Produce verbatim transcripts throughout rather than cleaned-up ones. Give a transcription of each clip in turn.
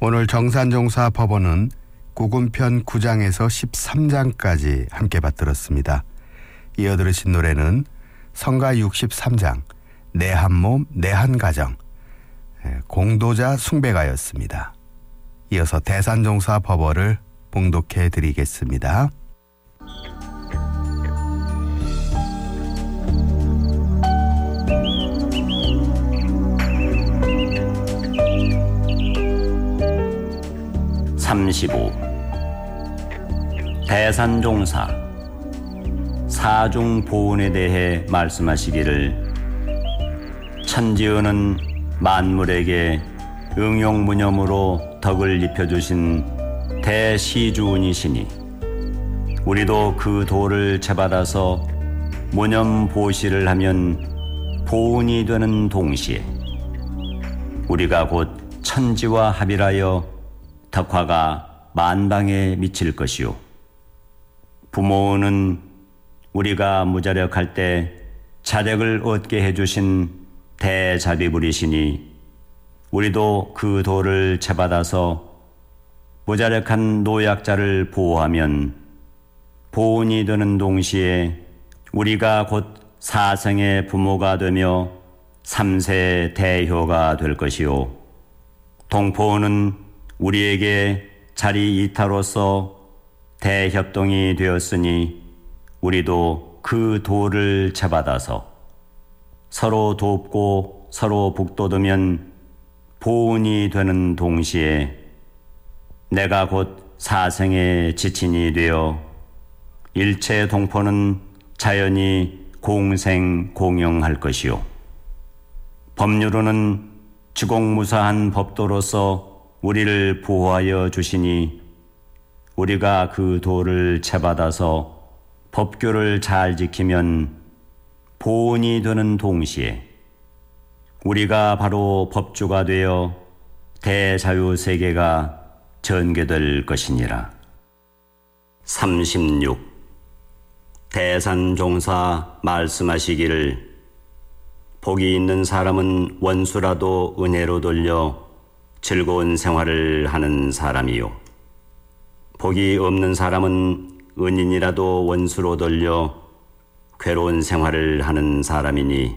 오늘 정산종사 법원은 구금편 구 장에서 십삼 장까지 함께 받들었습니다. 이어 들으신 노래는 성가 육십삼 장 내 한 몸 내 한 가정 공도자 숭배가였습니다. 이어서 대산종사 법어를 봉독해 드리겠습니다. 삼십오. 대산종사 사중보훈에 대해 말씀하시기를 천지은은 만물에게 응용무념으로 덕을 입혀주신 대시주은이시니 우리도 그 도를 채받아서 무념보시를 하면 보훈이 되는 동시에 우리가 곧 천지와 합일하여 덕화가 만방에 미칠 것이요 부모는 우리가 무자력할 때 자력을 얻게 해주신 대자비불이시니 우리도 그 도를 채받아서 무자력한 노약자를 보호하면 보훈이 되는 동시에 우리가 곧 사생의 부모가 되며 삼세 대효가 될 것이요 동포는 우리에게 자리 이타로서 대협동이 되었으니 우리도 그 도를 채받아서 서로 돕고 서로 북돋으면 보훈이 되는 동시에 내가 곧 사생의 지친이 되어 일체 동포는 자연히 공생 공영할 것이요 법률로는 주공무사한 법도로서 우리를 보호하여 주시니 우리가 그 도를 채받아서 법규를 잘 지키면 보훈이 되는 동시에 우리가 바로 법주가 되어 대자유세계가 전개될 것이니라. 삼십육. 대산종사 말씀하시기를 복이 있는 사람은 원수라도 은혜로 돌려 즐거운 생활을 하는 사람이요 복이 없는 사람은 은인이라도 원수로 돌려 괴로운 생활을 하는 사람이니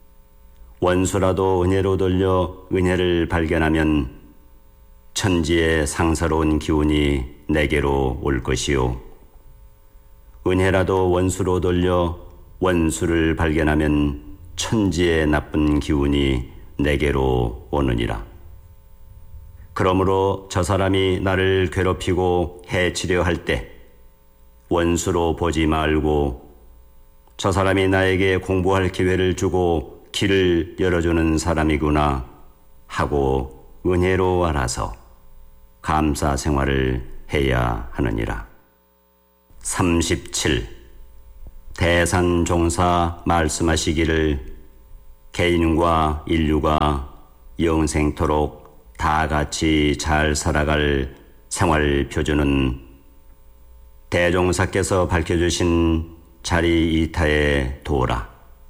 원수라도 은혜로 돌려 은혜를 발견하면 천지의 상사로운 기운이 내게로 올 것이요 은혜라도 원수로 돌려 원수를 발견하면 천지의 나쁜 기운이 내게로 오느니라. 그러므로 저 사람이 나를 괴롭히고 해치려 할 때 원수로 보지 말고 저 사람이 나에게 공부할 기회를 주고 길을 열어주는 사람이구나 하고 은혜로 알아서 감사 생활을 해야 하느니라. 삼십칠. 대산종사 말씀하시기를 개인과 인류가 영생토록 다 같이 잘 살아갈 생활 표준은 대종사께서 밝혀주신 자리 이타의 도라.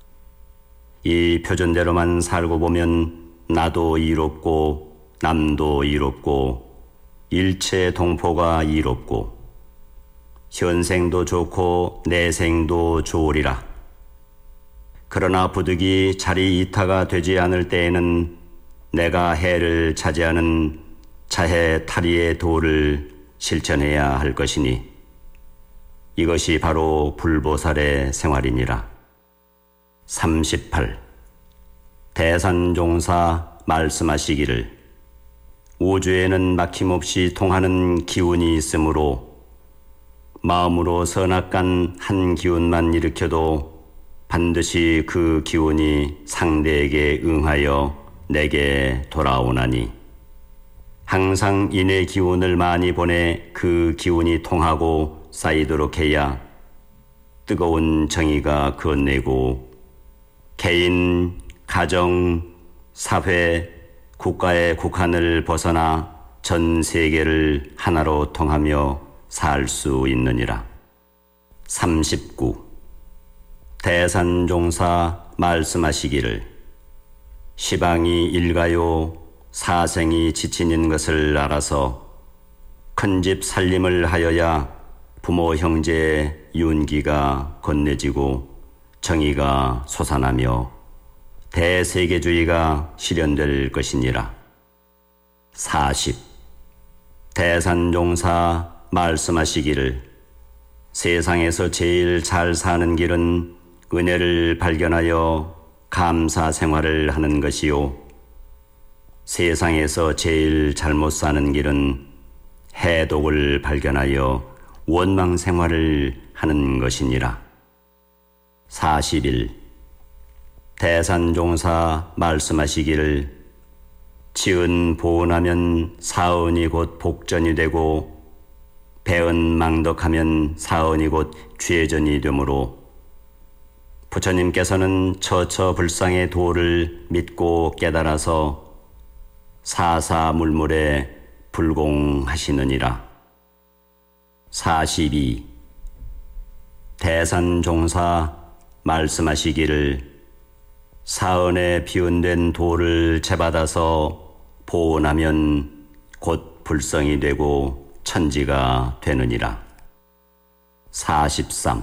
이 표준대로만 살고 보면 나도 이롭고 남도 이롭고 일체 동포가 이롭고 현생도 좋고 내생도 좋으리라. 그러나 부득이 자리 이타가 되지 않을 때에는 내가 해를 차지하는 자해 탈의의 도를 실천해야 할 것이니 이것이 바로 불보살의 생활이니라. 삼십팔. 대산종사 말씀하시기를 우주에는 막힘없이 통하는 기운이 있으므로 마음으로 선악간 한 기운만 일으켜도 반드시 그 기운이 상대에게 응하여 내게 돌아오나니 항상 인의 기운을 많이 보내 그 기운이 통하고 쌓이도록 해야 뜨거운 정의가 건네고 개인, 가정, 사회, 국가의 국한을 벗어나 전 세계를 하나로 통하며 살 수 있느니라. 삼십구. 대산종사 말씀하시기를 시방이 일가요 사생이 지친인 것을 알아서 큰 집 살림을 하여야 부모 형제의 윤기가 건네지고 정의가 솟아나며 대세계주의가 실현될 것이니라. 사십. 대산종사 말씀하시기를 세상에서 제일 잘 사는 길은 은혜를 발견하여 감사 생활을 하는 것이요, 세상에서 제일 잘못 사는 길은 해독을 발견하여 원망 생활을 하는 것이니라. 사십일. 대산종사 말씀하시기를 지은 보은하면 사은이 곧 복전이 되고 배은 망덕하면 사은이 곧 죄전이 되므로 부처님께서는 처처불상의 도를 믿고 깨달아서 사사물물에 불공하시느니라. 사십이. 대산종사 말씀하시기를 사은에 비운된 도를 재받아서 보은하면 곧 불성이 되고 천지가 되느니라. 사십삼.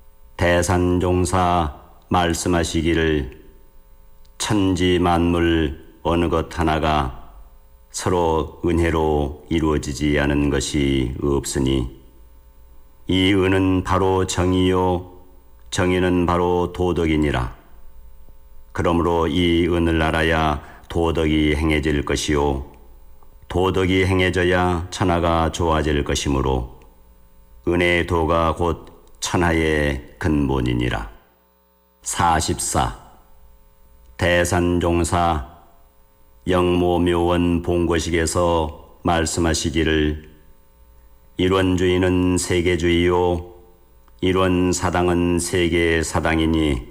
대산종사 말씀하시기를 천지 만물 어느 것 하나가 서로 은혜로 이루어지지 않은 것이 없으니 이 은은 바로 정의요 정의는 바로 도덕이니라. 그러므로 이 은을 알아야 도덕이 행해질 것이요 도덕이 행해져야 천하가 좋아질 것이므로 은혜의 도가 곧 천하의 근본이니라. 사십사. 대산종사 영모묘원 본고식에서 말씀하시기를 일원주의는 세계주의요 일원사당은 세계사당이니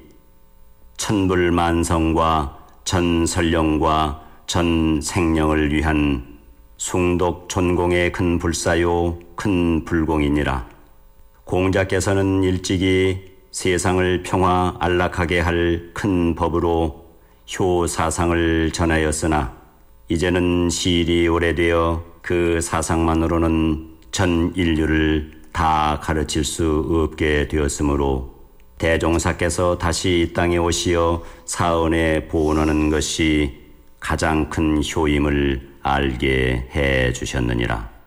천불만성과 전설령과 전생령을 위한 숭독 존공의 큰 불사요 큰 불공이니라. 공자께서는 일찍이 세상을 평화 안락하게 할 큰 법으로 효사상을 전하였으나 이제는 시일이 오래되어 그 사상만으로는 전 인류를 다 가르칠 수 없게 되었으므로 대종사께서 다시 이 땅에 오시어 사언에 보온하는 것이 가장 큰 효임을 알게 해 주셨느니라.